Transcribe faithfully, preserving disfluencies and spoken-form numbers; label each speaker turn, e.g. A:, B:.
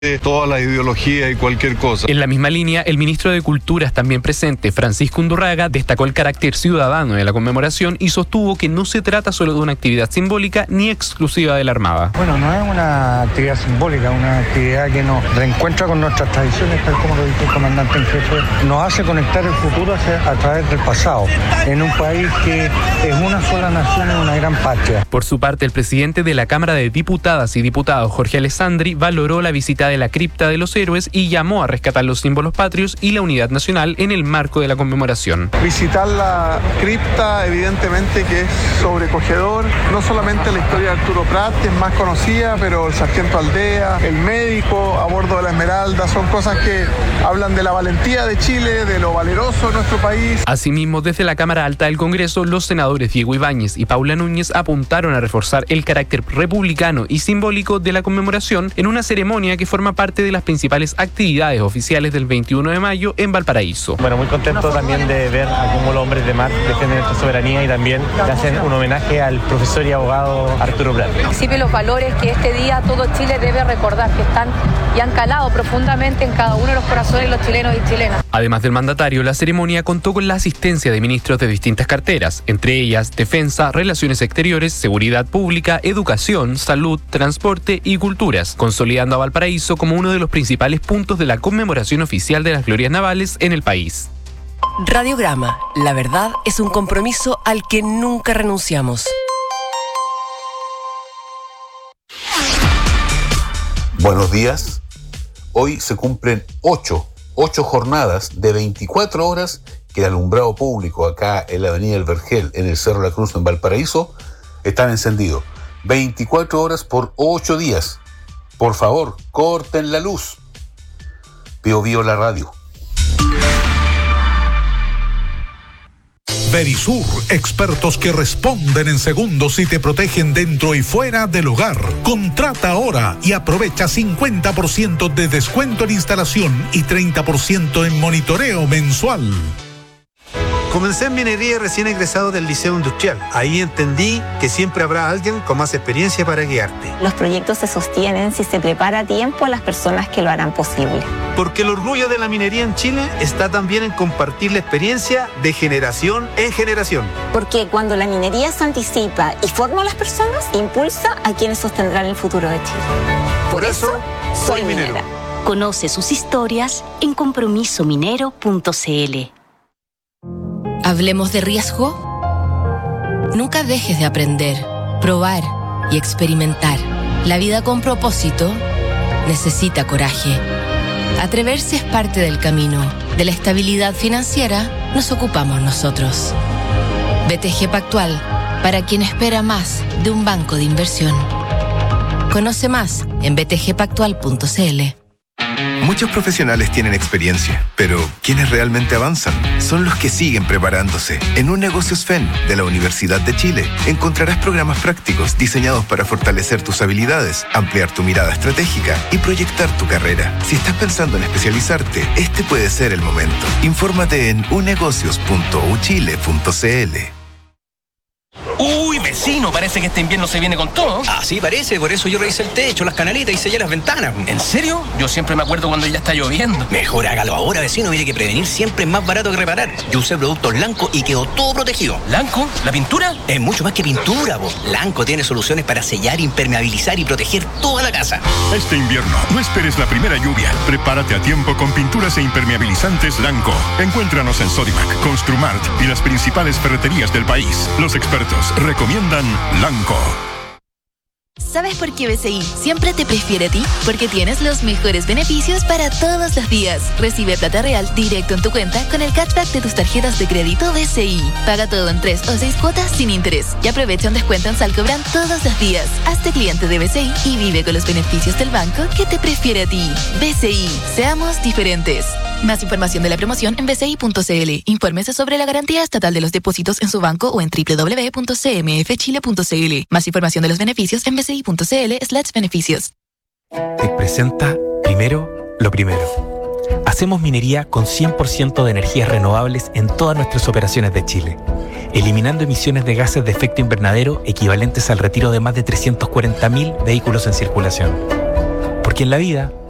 A: toda la ideología y cualquier cosa.
B: En la misma línea, el ministro de Culturas también presente, Francisco Undurraga, destacó el carácter ciudadano de la conmemoración y sostuvo que no se trata solo de una actividad simbólica ni exclusiva de la Armada.
C: Bueno, no es una actividad simbólica, una actividad que nos reencuentra con nuestras tradiciones, tal como lo dijo el comandante en jefe, nos hace conectar el futuro hacia, a través del pasado, en un país que es una sola nación y una gran patria.
B: Por su parte, el presidente de la Cámara de Diputadas y Diputados, Jorge Alessandri, valoró la visita de la cripta de los héroes y llamó a rescatar los símbolos patrios y la unidad nacional en el marco de la conmemoración.
D: Visitar la cripta evidentemente que es sobrecogedor, no solamente la historia de Arturo Prat, que es más conocida, pero el sargento Aldea, el médico a bordo de la Esmeralda, son cosas que hablan de la valentía de Chile, de lo valeroso de nuestro país.
B: Asimismo, desde la Cámara Alta del Congreso, los senadores Diego Ibáñez y Paula Núñez apuntaron a reforzar el carácter republicano y simbólico de la conmemoración en una ceremonia que forma parte de las principales actividades oficiales del veintiuno de mayo en Valparaíso.
E: Bueno, muy contento también de ver a cómo los hombres de mar defienden nuestra soberanía y también le hacen un homenaje al profesor y abogado Arturo Prat.
F: Principio los valores que este día todo Chile debe recordar, que están y han calado profundamente en cada uno de los corazones de los chilenos y chilenas.
B: Además del mandatario, la ceremonia contó con la asistencia de ministros de distintas carteras, entre ellas Defensa, Relaciones Exteriores, Seguridad Pública, Educación, Salud, Transporte y Culturas, consolidando a Valparaíso como uno de los principales puntos de la conmemoración oficial de las glorias navales en el país.
G: Radiograma, la verdad es un compromiso al que nunca renunciamos.
H: Buenos días. Hoy se cumplen ocho, ocho jornadas de veinticuatro horas que el alumbrado público acá en la avenida El Vergel, en el Cerro La Cruz, en Valparaíso, están encendidos. veinticuatro horas por ocho días. Por favor, corten la luz. Pío Bío la radio.
I: Verisur, expertos que responden en segundos y te protegen dentro y fuera del hogar. Contrata ahora y aprovecha cincuenta por ciento de descuento en instalación y treinta por ciento en monitoreo mensual.
J: Comencé en minería recién egresado del Liceo Industrial. Ahí entendí que siempre habrá alguien con más experiencia para guiarte.
K: Los proyectos se sostienen si se prepara a tiempo a las personas que lo harán posible.
J: Porque el orgullo de la minería en Chile está también en compartir la experiencia de generación en generación.
K: Porque cuando la minería se anticipa y forma a las personas, impulsa a quienes sostendrán el futuro de Chile.
J: Por, Por eso, eso, soy minero. minera.
L: Conoce sus historias en compromiso minero punto c l.
M: Hablemos de riesgo. Nunca dejes de aprender, probar y experimentar. La vida con propósito necesita coraje. Atreverse es parte del camino. De la estabilidad financiera nos ocupamos nosotros. B T G Pactual, para quien espera más de un banco de inversión. Conoce más en b t g pactual punto c l.
N: Muchos profesionales tienen experiencia, pero quienes realmente avanzan son los que siguen preparándose. En Un Negocios F E N de la Universidad de Chile encontrarás programas prácticos diseñados para fortalecer tus habilidades, ampliar tu mirada estratégica y proyectar tu carrera. Si estás pensando en especializarte, este puede ser el momento. Infórmate en u negocios punto u chile punto c l.
O: Uy, vecino, parece que este invierno se viene con todo.
P: Ah, sí, parece, por eso yo revisé el techo, las canalitas y sellé las ventanas.
O: ¿En serio? Yo siempre me acuerdo cuando ya está lloviendo.
P: Mejor hágalo ahora, vecino, mire que prevenir siempre es más barato que reparar. Yo usé productos Lanco y quedó todo protegido.
O: ¿Lanco? ¿La pintura?
P: Es mucho más que pintura, vos. Lanco tiene soluciones para sellar, impermeabilizar y proteger toda la casa.
Q: Este invierno, no esperes la primera lluvia. Prepárate a tiempo con pinturas e impermeabilizantes Lanco. Encuéntranos en Sodimac, Construmart y las principales ferreterías del país. Los expertos recomiendan Lanco.
R: ¿Sabes por qué B C I siempre te prefiere a ti? Porque tienes los mejores beneficios para todos los días. Recibe plata real directo en tu cuenta con el cashback de tus tarjetas de crédito B C I. Paga todo en tres o seis cuotas sin interés y aprovecha un descuento en Salcobran todos los días. Hazte cliente de B C I y vive con los beneficios del banco que te prefiere a ti. B C I, seamos diferentes. Más información de la promoción en b c i punto c l. Infórmese sobre la garantía estatal de los depósitos en su banco o en w w w punto c m f chile punto c l. Más información de los beneficios en b c i punto c l slash beneficios.
S: Te presenta primero lo primero. Hacemos minería con cien por ciento de energías renovables en todas nuestras operaciones de Chile, eliminando emisiones de gases de efecto invernadero equivalentes al retiro de más de trescientos cuarenta mil vehículos en circulación. Porque en la vida